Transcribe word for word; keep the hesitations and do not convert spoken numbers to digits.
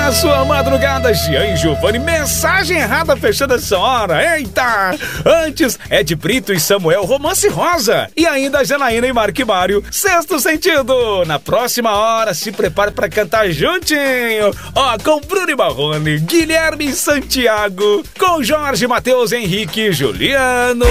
na sua madrugada, Jean e Giovanni, mensagem errada fechando essa hora, eita! Antes, Ed Brito e Samuel, Romance Rosa. E ainda Janaína e Marque Mário, Sexto Sentido. Na próxima hora, se prepare para cantar juntinho. Ó, com Bruno e Marrone, Guilherme e Santiago, com Jorge, Matheus, Henrique e Juliano.